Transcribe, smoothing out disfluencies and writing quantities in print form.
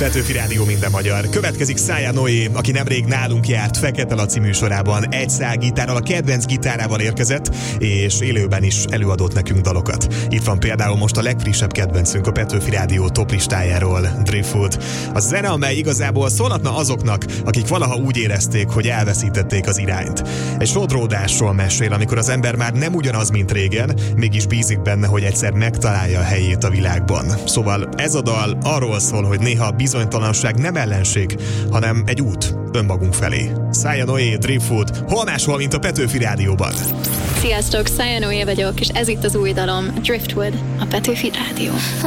Petőfi Rádió minden magyar. Következik Szája Noé, aki nemrég nálunk járt Fekete Laci műsorában. Egy szál gitárral, a kedvenc gitárával érkezett, és élőben is előadott nekünk dalokat. Itt van például most a legfrissebb kedvencünk a Petőfi Rádió top listájáról, Driftwood. A zene, amely igazából szólhatna azoknak, akik valaha úgy érezték, hogy elveszítették az irányt. Egy sodródásról mesél, amikor az ember már nem ugyanaz, mint régen, mégis bízik benne, hogy egyszer megtalálja a helyét a világban. Szóval ez a dal arról szól, hogy néha a bizonytalanság nem ellenség, hanem egy út önmagunk felé. Szája Noé, Driftwood, hol máshol, mint a Petőfi Rádióban. Sziasztok, Szája Noé vagyok, és ez itt az új dalom, Driftwood, a Petőfi Rádió.